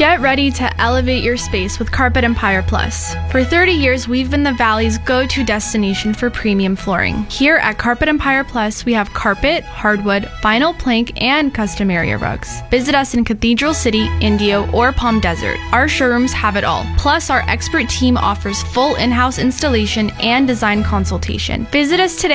Get ready to elevate your space with Carpet Empire Plus. For 30 years, we've been the Valley's go-to destination for premium flooring. Here at Carpet Empire Plus, we have carpet, hardwood, vinyl plank, and custom area rugs. Visit us in Cathedral City, Indio, or Palm Desert. Our showrooms have it all. Plus, our expert team offers full in-house installation and design consultation. Visit us today